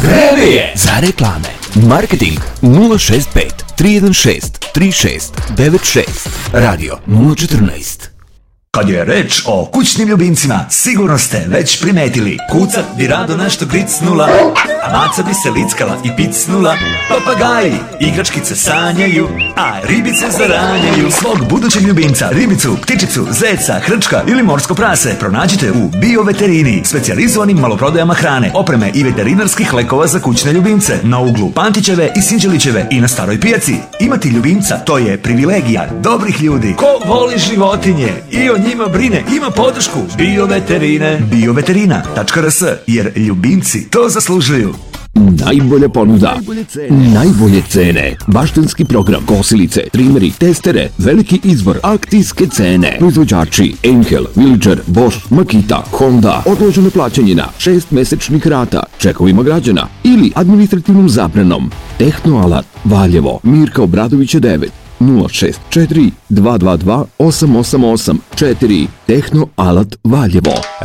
Vreme je za reklame. Marketing 065 316 3696. Radio 014. Kad je reč o kućnim ljubimcima, sigurno ste već primetili. Kuca bi rado nešto gricnula, a maca bi se lickala i picnula. Papagaji igračkice sanjaju, a ribice zaranjaju. Svog budućeg ljubimca, ribicu, ptičicu, zeca, hrčka ili morsko prase pronađite u Bioveterini, specijalizovanim maloprodajama hrane, opreme i veterinarskih lekova za kućne ljubimce na uglu Pantićeve i Sinđelićeve i na Staroj pijaci. Imati ljubimca, to je privilegija dobrih ljudi. Ko voli životinje i o njima brine, ima podršku Bioveterine. Bioveterina.rs, jer ljubimci to zaslužuju. Najbolja ponuda, najbolje cene, baštenski program, kosilice, trimeri, testere, veliki izbor, akcijske cene, proizvođači Enhel, Villager, Bosch, Makita, Honda, odloženo plaćanje na 6 mesečnih rata, čekovima građana ili administrativnom zabranom. Tehnoalat, Valjevo, Mirka Obradovića 9, 064 222 888 4. Tehnoalat Valjevo.